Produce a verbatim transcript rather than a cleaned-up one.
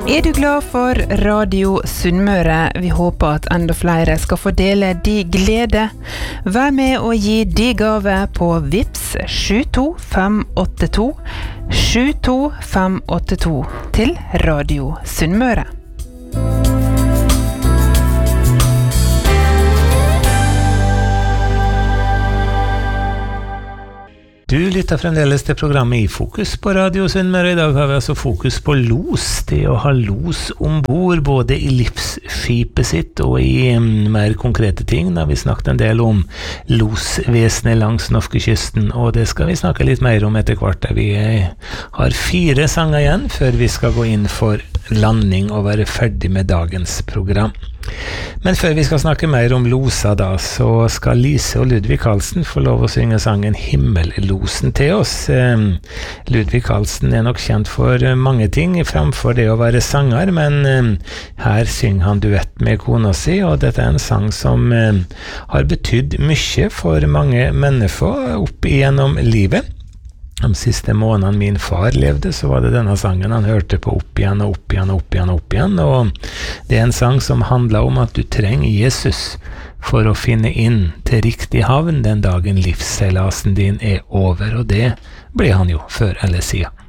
Er du glad for Radio Sunnmøre? Vi håper at enda flere skal få dele de glede. Vær med og gi de gave på Vips sju to fem åtte to sju to fem åtte to til Radio Sunnmøre. Du lytter fremdeles til programmet I Fokus på Radio Sunnmøre. I dag har vi altså fokus på los, det å ha los ombord, både I livsskipet sitt og I um, mer konkrete ting. Da har vi snakket en del om losvesenet langs norskekysten, og det skal vi snakke litt mer om etter hvert. Der vi har fire sanger igjen før vi skal gå inn for landing og være ferdig med dagens program. Men før vi skal snakke mer om losa da, så skal Lise og Ludvig Karlsen få lov å synge sangen Himmellosen til oss. Ludvig Karlsen er nok kjent for mange ting fremfor det å være sanger, men her synger han duett med kona si, og dette er en sang som har betydd mye for mange mennesker opp igjennom livet. De siste månedene min far levde, så var det denne sangen han hørte på opp igjen og opp igjen og opp igjen og opp igjen, og det er en sang som handler om at du trenger Jesus for å finne inn til riktig havn den dagen livsseilasen din er over, og det ble han jo før eller siden.